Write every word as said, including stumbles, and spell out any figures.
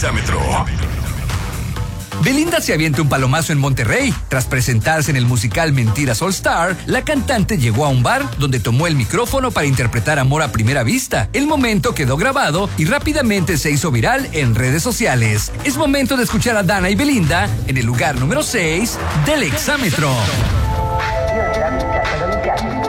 Exámetro. Belinda se avienta un palomazo en Monterrey. Tras presentarse en el musical Mentiras All Star, la cantante llegó a un bar donde tomó el micrófono para interpretar Amor a Primera Vista. El momento quedó grabado y rápidamente se hizo viral en redes sociales. Es momento de escuchar a Dana y Belinda en el lugar número seis del Exámetro.